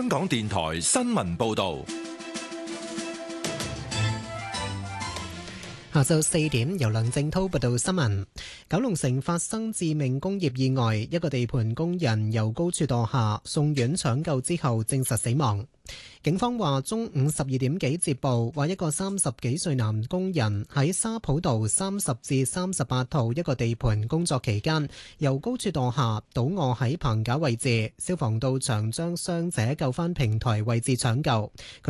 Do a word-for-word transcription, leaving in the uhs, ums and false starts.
香港電台新聞報道。 下晝四點，由梁正濤報道新聞。九龍城發生致命工業意外，一個地盤工人由高處墮下，送院搶救之後證實死亡。警方話中午十二點幾接報，話一個三十幾歲男工人喺沙浦道三十至三十八號一個地盤工作期間，由高處墮下，倒卧喺棚架位置。消防到場將傷者救返平台位置搶救。